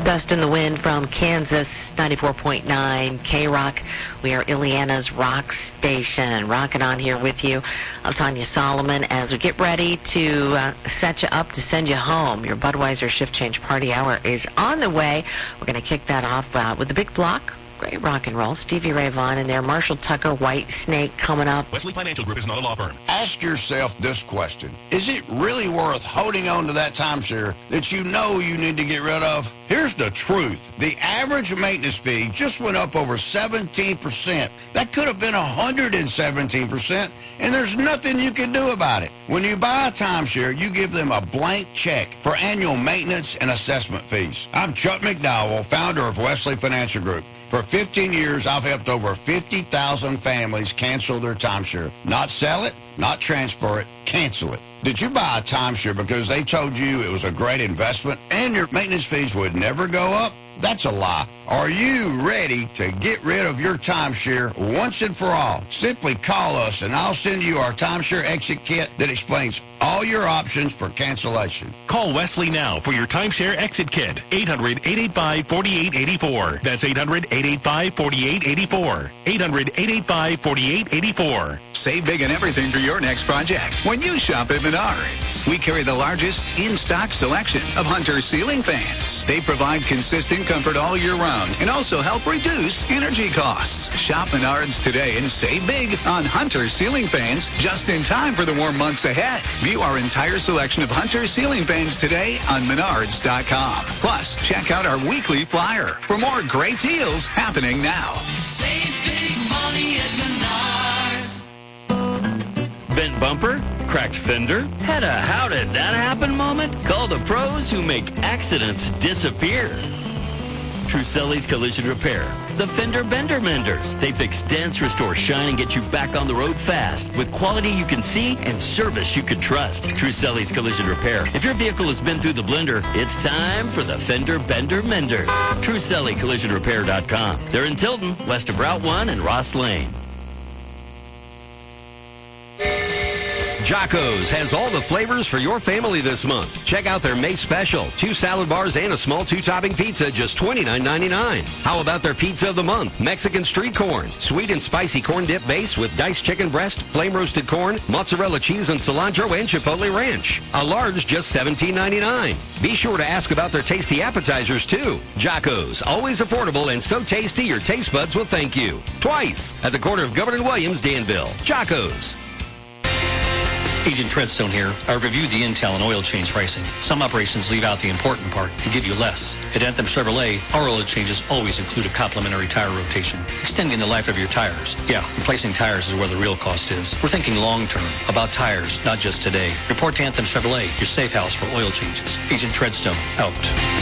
Dust in the Wind from Kansas, 94.9 K-Rock. We are Ileana's rock station. Rocking on here with you. I'm Tanya Solomon as we get ready to set you up to send you home. Your Budweiser Shift Change Party Hour is on the way. We're going to kick that off with the big block. Great rock and roll. Stevie Ray Vaughan in there. Marshall Tucker, White Snake coming up. Wesley Financial Group is not a law firm. Ask yourself this question. Is it really worth holding on to that timeshare that you know you need to get rid of? Here's the truth. The average maintenance fee just went up over 17%. That could have been 117%, and there's nothing you can do about it. When you buy a timeshare, you give them a blank check for annual maintenance and assessment fees. I'm Chuck McDowell, founder of Wesley Financial Group. For 15 years, I've helped over 50,000 families cancel their timeshare. Not sell it, not transfer it, cancel it. Did you buy a timeshare because they told you it was a great investment and your maintenance fees would never go up? That's a lie. Are you ready to get rid of your timeshare once and for all? Simply call us and I'll send you our timeshare exit kit that explains all your options for cancellation. Call Wesley now for your timeshare exit kit. 800-885-4884. That's 800-885-4884. 800-885-4884. Save big on everything for your next project when you shop at Menards. We carry the largest in-stock selection of Hunter ceiling fans. They provide consistent comfort all year round and also help reduce energy costs. Shop Menards today and save big on Hunter ceiling fans just in time for the warm months ahead. View our entire selection of Hunter ceiling fans today on Menards.com. Plus, check out our weekly flyer for more great deals happening now. Save big money at Menards. Bent bumper? Cracked fender? Had a how did that happen moment? Call the pros who make accidents disappear. Truselli's Collision Repair. The Fender Bender Menders. They fix dents, restore shine, and get you back on the road fast with quality you can see and service you can trust. Truselli's Collision Repair. If your vehicle has been through the blender, it's time for the Fender Bender Menders. TruSellyCollisionRepair.com. They're in Tilton, west of Route 1 and Ross Lane. Jocko's has all the flavors for your family this month. Check out their May special. 2 salad bars and a small 2-topping pizza, just $29.99. How about their pizza of the month? Mexican street corn. Sweet and spicy corn dip base with diced chicken breast, flame roasted corn, mozzarella cheese and cilantro, and chipotle ranch. A large, just $17.99. Be sure to ask about their tasty appetizers, too. Jocko's, always affordable and so tasty your taste buds will thank you. Twice at the corner of Governor Williams, Danville. Jocko's. Agent Treadstone here. I reviewed the intel and oil change pricing. Some operations leave out the important part and give you less. At Anthem Chevrolet, our oil changes always include a complimentary tire rotation, extending the life of your tires. Yeah, replacing tires is where the real cost is. We're thinking long-term about tires, not just today. Report to Anthem Chevrolet, your safe house for oil changes. Agent Treadstone, out.